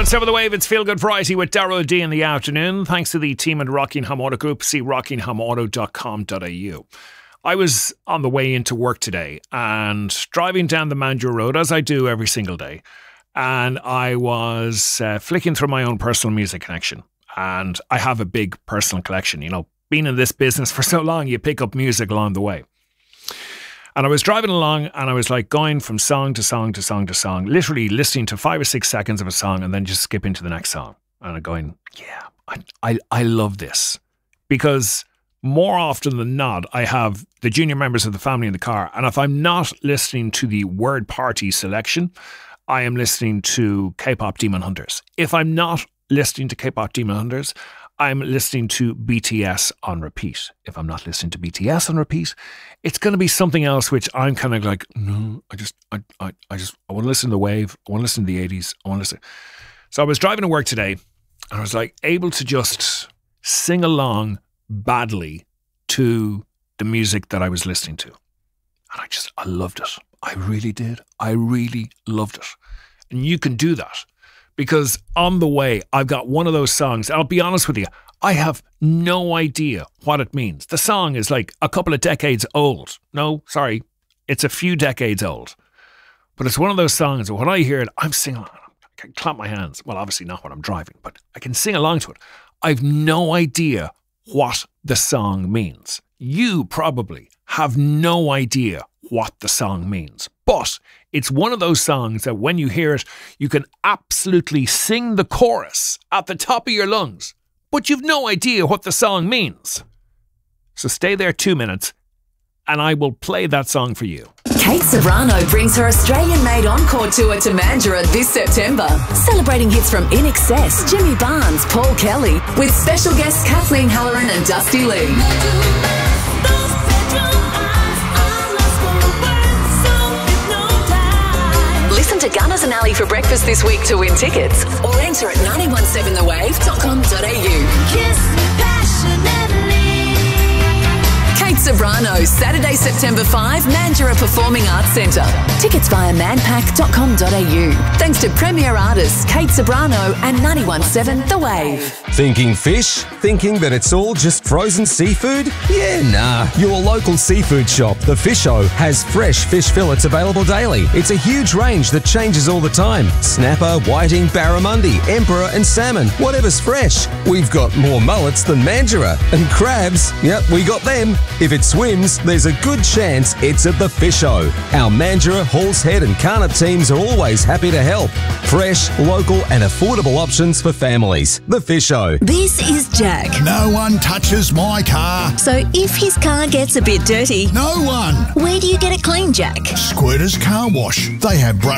91.7 The Wave, it's Feel Good Friday with Darryl D in the afternoon. Thanks to the team at Rockingham Auto Group. See rockinghamauto.com.au. I was on the way into work today and driving down the Mandurah Road, as I do every single day, and I was flicking through my own personal music collection. And I have a big personal collection. You know, being in this business for so long, you pick up music along the way. And I was driving along and I was like going from song to song to song to song, literally listening to 5 or 6 seconds of a song and then just skipping to the next song. And I'm going, yeah, I love this. Because more often than not, I have the junior members of the family in the car. And if I'm not listening to the Word Party selection, I am listening to K-pop Demon Hunters. If I'm not listening to K-pop Demon Hunters, I'm listening to BTS on repeat. If I'm not listening to BTS on repeat, it's going to be something else which I'm kind of like, no, I want to listen to the wave. I want to listen to the 80s. I want to listen. So I was driving to work today and I was like able to just sing along badly to the music that I was listening to. And I loved it. I really did. I really loved it. And you can do that. Because on the way, I've got one of those songs. I'll be honest with you, I have no idea what it means. The song is like a couple of decades old. No, sorry, it's a few decades old. But it's one of those songs that when I hear it, I'm singing. I can clap my hands. Well, obviously not when I'm driving, but I can sing along to it. I've no idea what the song means. You probably have no idea what the song means. But it's one of those songs that when you hear it, you can absolutely sing the chorus at the top of your lungs, but you've no idea what the song means. So stay there 2 minutes and I will play that song for you. Kate Ceberano brings her Australian-made encore tour to Mandurah this September, celebrating hits from In Excess, Jimmy Barnes, Paul Kelly, with special guests Kathleen Halloran and Dusty Lee. Listen to Gunners and Ali for breakfast this week to win tickets, or enter at 917thewave.com.au. Kiss me passionately. Kate Ceberano, Saturday, September 5, Mandurah Performing Arts Centre. Tickets via manpack.com.au. Thanks to premier artists Kate Ceberano and 91.7 The Wave. Thinking fish? Thinking that it's all just frozen seafood? Yeah, nah. Your local seafood shop, The Fish-O, has fresh fish fillets available daily. It's a huge range that changes all the time. Snapper, whiting, barramundi, emperor and salmon. Whatever's fresh. We've got more mullets than Mandurah. And crabs, yep, we got them. If it swims, there's a good chance it's at The Fish-O. Our Mandurah, Halls Head and Carnap teams are always happy to help. Fresh, local and affordable options for families. The Fish-O. This is Jack. No one touches my car. So if his car gets a bit dirty, No one. where do you get it clean, Jack? Squirters Car Wash. They have brush